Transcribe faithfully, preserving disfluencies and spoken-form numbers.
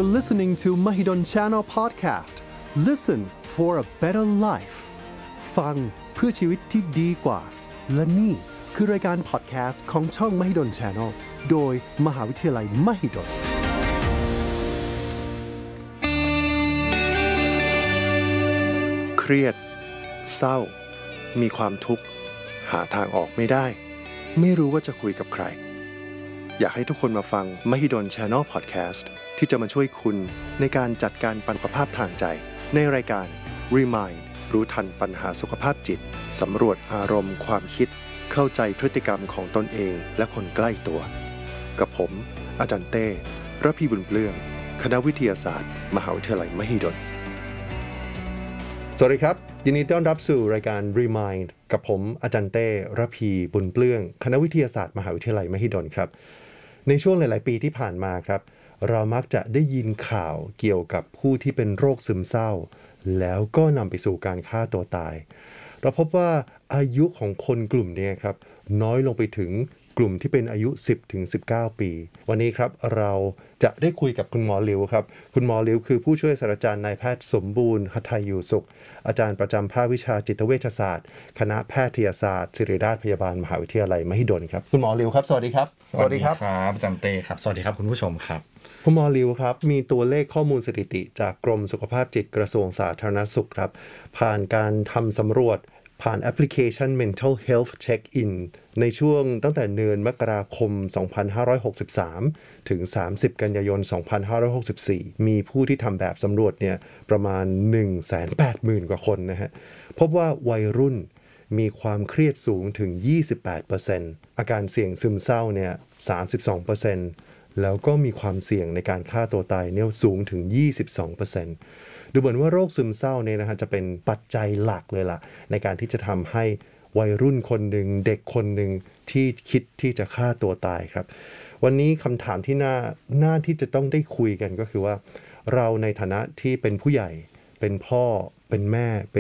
You're listening to Mahidol Channel Podcast. Listen for a better life. ฟังเพื่อชีวิตที่ดีกว่าและนี่คือรายการพอดแคสต์ของช่อง Mahidol Channel โดยมหาวิทยาลัย Mahidolเครียดเศร้ามีความทุกข์หาทางออกไม่ได้ไม่รู้ว่าจะคุยกับใครอยากให้ทุกคนมาฟัง Mahidol Channel Podcast ที่จะมาช่วยคุณในการจัดการปัญหาสุขภาพทางใจในรายการ Remind รู้ทันปัญหาสุขภาพจิตสำรวจอารมณ์ความคิดเข้าใจพฤติกรรมของตนเองและคนใกล้ตัวกับผมอาจารย์เต้ระพีบุญเปลื้องคณะวิทยาศาสตร์มหาวิทยาลัย Mahidolสวัสดีครับยินดีต้อนรับสู่รายการ Remind กับผมอาจารย์เต้ระพีบุญเปลื้องคณะวิทยาศาสตร์มหาวิทยาลัย Mahidol ครับในช่วงหลายๆปีที่ผ่านมาครับเรามักจะได้ยินข่าวเกี่ยวกับผู้ที่เป็นโรคซึมเศร้าแล้วก็นำไปสู่การฆ่าตัวตายเราพบว่าอายุของคนกลุ่มนี้ครับน้อยลงไปถึงกลุ่มที่เป็นอายุ สิบถึงสิบเก้า ปีวันนี้ครับเราจะได้คุยกับคุณหมอลิวครับคุณหมอลิวคือผู้ช่วยศาสตราจารย์นายแพทย์สมบูรณ์หทัยอยู่สุขอาจารย์ประจำภาควิชาจิตเวชศาสตร์คณะแพทยศาสตร์ศิริราชพยาบาลมหาวิทยาลัยมหิดลครับคุณหมอลิวครับสวัสดีครับสวัสดีครับอาจารย์เต้ครับสวัสดีครับคุณผู้ชมครับคุณหมอลิวครับมีตัวเลขข้อมูลสถิติจากกรมสุขภาพจิตกระทรวงสาธารณสุขครับผ่านการทำสำรวจผ่านแอปพลิเคชัน Mental Health Check-in ในช่วงตั้งแต่เดือนมกราคมสองพันห้าร้อยหกสิบสามถึงสามสิบกันยายนสองพันห้าร้อยหกสิบสี่มีผู้ที่ทำแบบสำรวจเนี่ยประมาณ หนึ่งแสนแปดหมื่น กว่าคนนะฮะพบว่าวัยรุ่นมีความเครียดสูงถึง ยี่สิบแปดเปอร์เซ็นต์ อาการเสี่ยงซึมเศร้าเนี่ย สามสิบสองเปอร์เซ็นต์ แล้วก็มีความเสี่ยงในการฆ่าตัวตายเนี่ยสูงถึง ยี่สิบสองเปอร์เซ็นต์ดูเหมือนว่าโรคซึมเศร้าเนี่ยนะฮะจะเป็นปัจจัยหลักเลยล่ะในการที่จะทำให้วัยรุ่นคนหนึ่งเด็กคนหนึ่งที่คิดที่จะฆ่าตัวตายครับวันนี้คำถามที่น่าน่าที่จะต้องได้คุยกันก็คือว่าเราในฐานะที่เป็นผู้ใหญ่เป็นพ่อเป็นแม่เป็น